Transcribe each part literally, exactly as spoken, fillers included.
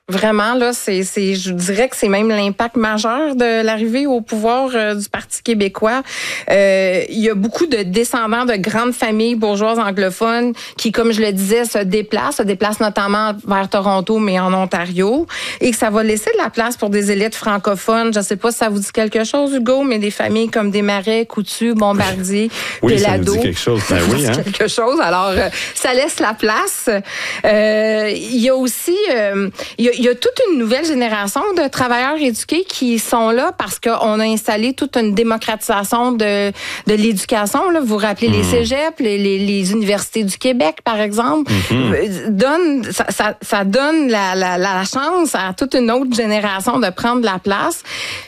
Vraiment, là, c'est, c'est, je dirais que c'est même l'impact majeur de l'arrivée au pouvoir euh, du Parti québécois. Euh, il y a beaucoup de descendants de grandes familles bourgeoises anglophones qui, comme je le disais, se déplacent, se déplacent notamment vers Toronto, mais en Ontario, et que ça va laisser de la place pour des élites francophones. Je sais pas si ça vous dit quelque chose, Hugo, mais des familles comme Desmarais, Coutu, Bombardier, oui, Pelado. Ça nous dit quelque chose. Ben oui, hein? quelque chose. Alors, euh, ça laisse la place. Euh, il y a aussi, euh, il y a Il y a toute une nouvelle génération de travailleurs éduqués qui sont là parce qu'on a installé toute une démocratisation de, de l'éducation. Là. Vous vous rappelez mmh. les cégeps, les, les, les universités du Québec, par exemple. Mmh. Donne, ça, ça, ça donne la, la, la chance à toute une autre génération de prendre la place.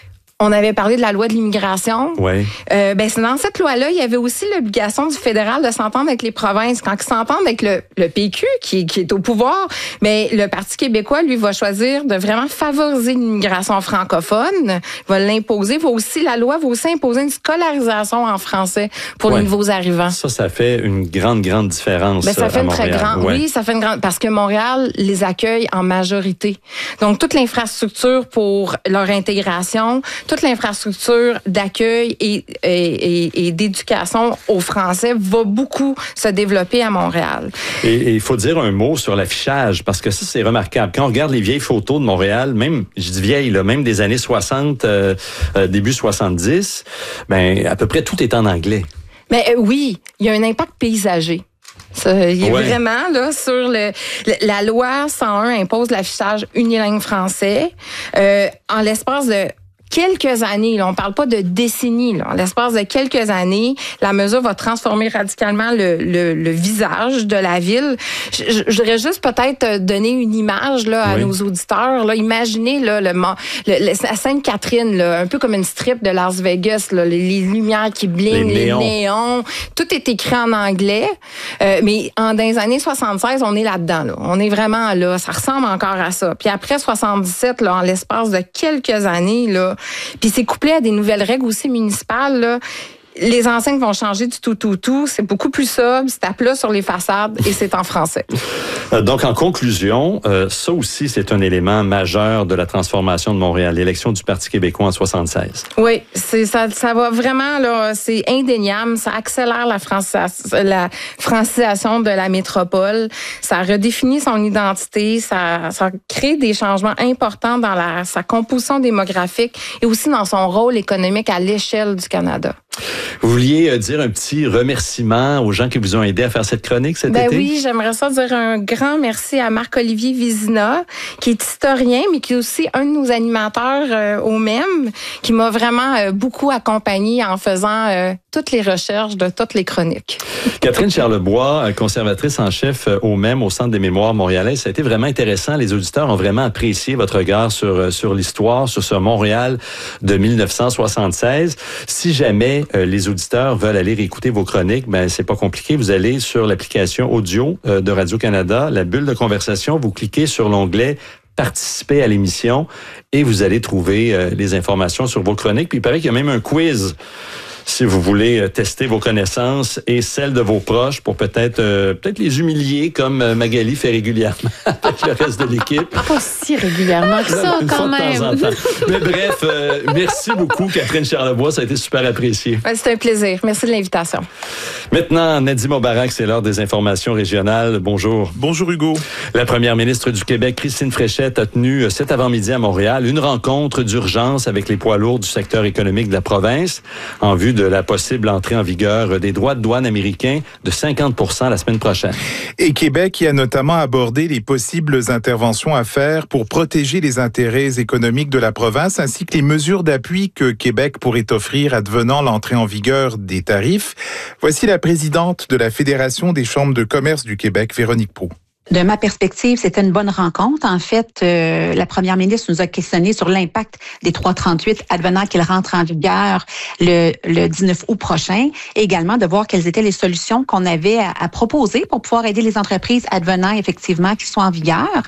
On avait parlé de la loi de l'immigration. Oui. Euh, ben, c'est dans cette loi-là, il y avait aussi l'obligation du fédéral de s'entendre avec les provinces. Quand ils s'entendent avec le, le P Q, qui, qui est au pouvoir, mais le Parti québécois, lui, va choisir de vraiment favoriser l'immigration francophone, va l'imposer. Va aussi, la loi va aussi imposer une scolarisation en français pour ouais. les nouveaux arrivants. Ça, ça fait une grande, grande différence. Ben, ça fait à une Montréal. très grande, ouais. oui, ça fait une grande, parce que Montréal les accueille en majorité. Donc, toute l'infrastructure pour leur intégration, toute l'infrastructure d'accueil et, et, et, et d'éducation aux Français va beaucoup se développer à Montréal. Et il faut dire un mot sur l'affichage, parce que ça, c'est remarquable. Quand on regarde les vieilles photos de Montréal, même, je dis vieilles, là, même des années soixante, euh, euh, début soixante-dix, ben, à peu près tout est en anglais. Mais euh, oui, il y a un impact paysager. Ça, il y a ouais. vraiment là sur le, le la loi cent un impose l'affichage unilingue français euh, en l'espace de quelques années, là, on parle pas de décennies, là. En l'espace de quelques années, la mesure va transformer radicalement le, le, le visage de la ville. Je, je, je voudrais juste peut-être donner une image là, à oui. nos auditeurs. Là. Imaginez là, le, le, le, la Sainte-Catherine, là, un peu comme une strip de Las Vegas, là, les, les lumières qui blingent, les, les néons. néons. Tout est écrit en anglais. Euh, mais en, dans les années soixante-seize, on est là-dedans. Là. On est vraiment là. Ça ressemble encore à ça. Puis après soixante-dix-sept, là, en l'espace de quelques années, là, puis c'est couplé à des nouvelles règles aussi municipales, là. Les enseignes vont changer du tout, tout, tout. C'est beaucoup plus sobre, c'est à plat sur les façades et c'est en français. Donc, en conclusion, euh, ça aussi, c'est un élément majeur de la transformation de Montréal, l'élection du Parti québécois en soixante-seize. Oui, c'est, ça, ça va vraiment, là, c'est indéniable. Ça accélère la, francis- la francisation de la métropole. Ça redéfinit son identité. Ça, ça crée des changements importants dans la, sa composition démographique et aussi dans son rôle économique à l'échelle du Canada. Vous vouliez dire un petit remerciement aux gens qui vous ont aidé à faire cette chronique cet ben été? Oui, j'aimerais ça dire un grand merci à Marc-Olivier Vizina, qui est historien, mais qui est aussi un de nos animateurs euh, au M E M, qui m'a vraiment euh, beaucoup accompagné en faisant euh, toutes les recherches de toutes les chroniques. Catherine Charlebois, conservatrice en chef au M E M, au Centre des mémoires montréalais, ça a été vraiment intéressant. Les auditeurs ont vraiment apprécié votre regard sur, sur l'histoire, sur ce Montréal de mille neuf cent soixante-seize. Si jamais euh, les auditeurs veulent aller réécouter vos chroniques, ben c'est pas compliqué. Vous allez sur l'application audio euh, de Radio-Canada, la bulle de conversation, vous cliquez sur l'onglet participer à l'émission et vous allez trouver euh, les informations sur vos chroniques. Puis il paraît qu'il y a même un quiz si vous voulez tester vos connaissances et celles de vos proches pour peut-être euh, peut-être les humilier comme Magali fait régulièrement avec le reste de l'équipe. Pas si régulièrement que ça, Une quand fois même. De temps en temps. Mais bref, euh, merci beaucoup Catherine Charlebois, ça a été super apprécié. Ouais, c'était un plaisir. Merci de l'invitation. Maintenant, Nadim Obarak, c'est l'heure des informations régionales. Bonjour. Bonjour Hugo. La première ministre du Québec, Christine Fréchette, a tenu cet avant-midi à Montréal une rencontre d'urgence avec les poids lourds du secteur économique de la province en vue de la possible entrée en vigueur des droits de douane américains de cinquante pour cent la semaine prochaine. Et Québec qui a notamment abordé les possibles interventions à faire pour protéger les intérêts économiques de la province ainsi que les mesures d'appui que Québec pourrait offrir advenant l'entrée en vigueur des tarifs. Voici la présidente de la Fédération des chambres de commerce du Québec, Véronique Proulx. De ma perspective, c'était une bonne rencontre. En fait, euh, la première ministre nous a questionné sur l'impact des trois trente-huit advenant qu'ils rentrent en vigueur le, le dix-neuf août prochain et également de voir quelles étaient les solutions qu'on avait à, à proposer pour pouvoir aider les entreprises advenant effectivement qui sont en vigueur.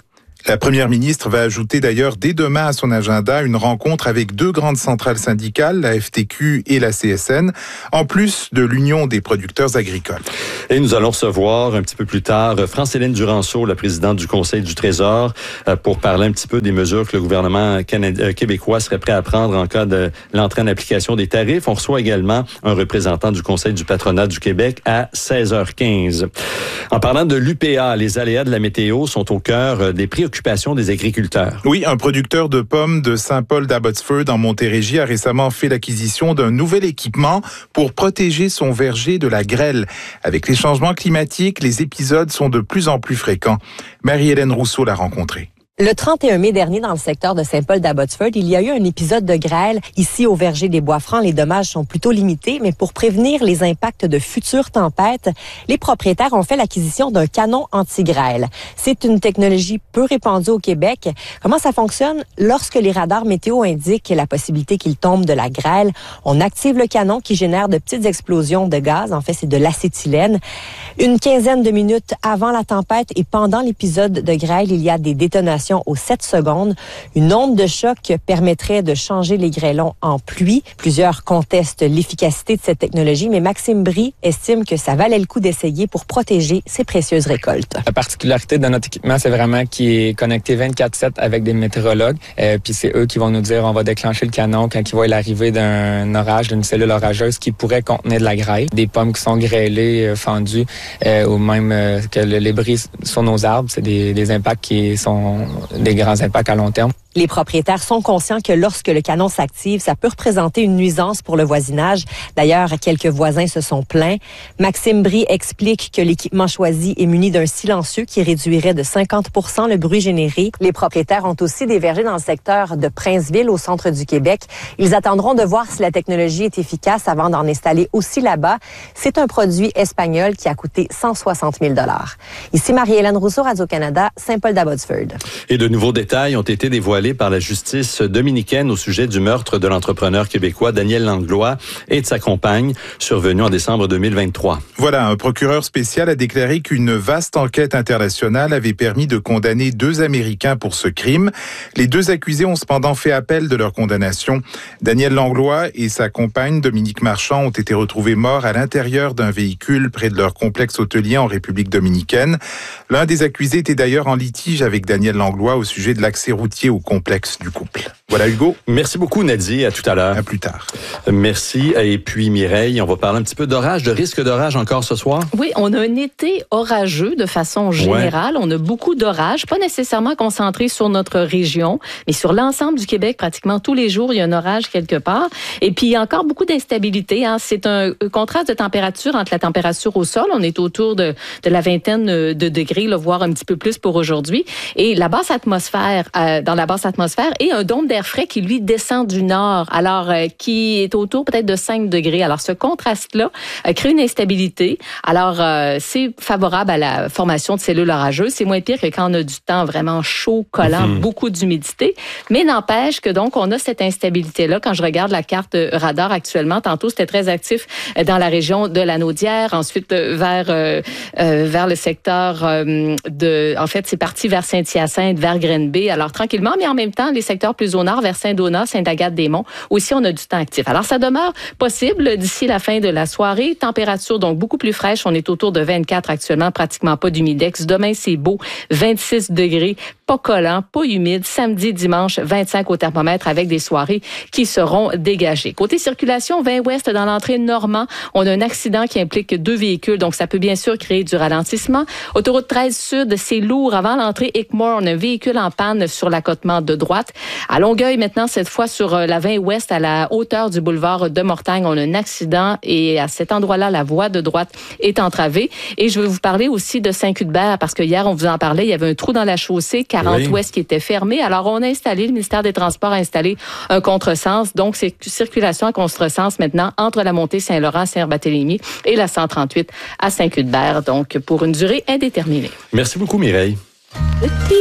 La première ministre va ajouter d'ailleurs dès demain à son agenda une rencontre avec deux grandes centrales syndicales, la F T Q et la C S N, en plus de l'Union des producteurs agricoles. Et nous allons recevoir un petit peu plus tard France-Hélène Duranceau, la présidente du Conseil du Trésor, pour parler un petit peu des mesures que le gouvernement canadien, québécois serait prêt à prendre en cas de l'entrée en application des tarifs. On reçoit également un représentant du Conseil du patronat du Québec à seize heures quinze. En parlant de l'U P A, les aléas de la météo sont au cœur des préoccupations des agriculteurs. Oui, un producteur de pommes de Saint-Paul d'Abbotsford en Montérégie a récemment fait l'acquisition d'un nouvel équipement pour protéger son verger de la grêle. Avec les changements climatiques, les épisodes sont de plus en plus fréquents. Marie-Hélène Rousseau l'a rencontré. Le trente et un mai dernier, dans le secteur de Saint-Paul d'Abbotsford, il y a eu un épisode de grêle. Ici, au verger des Bois-Francs, les dommages sont plutôt limités, mais pour prévenir les impacts de futures tempêtes, les propriétaires ont fait l'acquisition d'un canon anti-grêle. C'est une technologie peu répandue au Québec. Comment ça fonctionne? Lorsque les radars météo indiquent la possibilité qu'il tombe de la grêle, on active le canon qui génère de petites explosions de gaz. En fait, c'est de l'acétylène. Une quinzaine de minutes avant la tempête et pendant l'épisode de grêle, il y a des détonations aux sept secondes. Une onde de choc permettrait de changer les grêlons en pluie. Plusieurs contestent l'efficacité de cette technologie, mais Maxime Brie estime que ça valait le coup d'essayer pour protéger ses précieuses récoltes. La particularité de notre équipement, c'est vraiment qu'il est connecté vingt-quatre sept avec des météorologues. Euh, puis c'est eux qui vont nous dire on va déclencher le canon quand il va y l'arrivée d'un orage, d'une cellule orageuse qui pourrait contenir de la grêle. Des pommes qui sont grêlées, euh, fendues, euh, ou même euh, que les brises sur nos arbres, c'est des, des impacts qui sont des grands impacts à long terme. Les propriétaires sont conscients que lorsque le canon s'active, ça peut représenter une nuisance pour le voisinage. D'ailleurs, quelques voisins se sont plaints. Maxime Brie explique que l'équipement choisi est muni d'un silencieux qui réduirait de cinquante pour cent le bruit généré. Les propriétaires ont aussi des vergers dans le secteur de Princeville, au centre du Québec. Ils attendront de voir si la technologie est efficace avant d'en installer aussi là-bas. C'est un produit espagnol qui a coûté cent soixante mille dollars. Ici Marie-Hélène Rousseau, Radio-Canada, Saint-Paul d'Abbotsford. Et de nouveaux détails ont été dévoilés par la justice dominicaine au sujet du meurtre de l'entrepreneur québécois Daniel Langlois et de sa compagne, survenu en décembre deux mille vingt-trois. Voilà, un procureur spécial a déclaré qu'une vaste enquête internationale avait permis de condamner deux Américains pour ce crime. Les deux accusés ont cependant fait appel de leur condamnation. Daniel Langlois et sa compagne Dominique Marchand ont été retrouvés morts à l'intérieur d'un véhicule près de leur complexe hôtelier en République dominicaine. L'un des accusés était d'ailleurs en litige avec Daniel Langlois au sujet de l'accès routier au complexe du couple. Voilà Hugo. Merci beaucoup Nadie, à tout à l'heure. À plus tard. Merci. Et puis Mireille, on va parler un petit peu d'orage, de risque d'orage encore ce soir? Oui, on a un été orageux de façon générale. Ouais. On a beaucoup d'orages, pas nécessairement concentrés sur notre région, mais sur l'ensemble du Québec, pratiquement tous les jours, il y a un orage quelque part. Et puis, il y a encore beaucoup d'instabilité. Hein. C'est un contraste de température entre la température au sol. On est autour de, de la vingtaine de degrés, là, voire un petit peu plus pour aujourd'hui. Et la basse atmosphère, euh, dans la basse atmosphère, et un dôme d'air frais qui, lui, descend du nord, alors euh, qui est autour peut-être de cinq degrés. Alors, ce contraste-là euh, crée une instabilité. Alors, euh, c'est favorable à la formation de cellules orageuses. C'est moins pire que quand on a du temps vraiment chaud, collant, mmh. beaucoup d'humidité. Mais n'empêche que donc, on a cette instabilité-là. Quand je regarde la carte radar actuellement, tantôt, c'était très actif dans la région de la Naudière, ensuite vers, euh, euh, vers le secteur euh, de... En fait, c'est parti vers Saint-Hyacinthe, vers Grenby. Alors, tranquillement, mais en même temps, les secteurs plus au nord, vers Saint-Donat, Sainte-Agathe-des-Monts, aussi, on a du temps actif. Alors, ça demeure possible d'ici la fin de la soirée. Température, donc, beaucoup plus fraîche. On est autour de vingt-quatre actuellement, pratiquement pas d'humidex. Demain, c'est beau, vingt-six degrés, pas collant, pas humide. Samedi, dimanche, vingt-cinq au thermomètre avec des soirées qui seront dégagées. Côté circulation, vingt ouest dans l'entrée Normand, on a un accident qui implique deux véhicules, donc ça peut bien sûr créer du ralentissement. Autoroute treize sud, c'est lourd. Avant l'entrée Hickmore, on a un véhicule en panne sur l'accotement de droite. À Longueuil, maintenant, cette fois sur la vingt ouest, à la hauteur du boulevard de Mortagne, on a un accident et à cet endroit-là, la voie de droite est entravée. Et je veux vous parler aussi de Saint-Cuthbert parce que hier, on vous en parlait, il y avait un trou dans la chaussée, quarante oui. ouest qui était fermé. Alors, on a installé, le ministère des Transports a installé un contresens. Donc, c'est circulation à contresens maintenant entre la montée Saint-Laurent, Saint-Barthélemy et la cent trente-huit à Saint-Cuthbert. Donc, pour une durée indéterminée. Merci beaucoup, Mireille.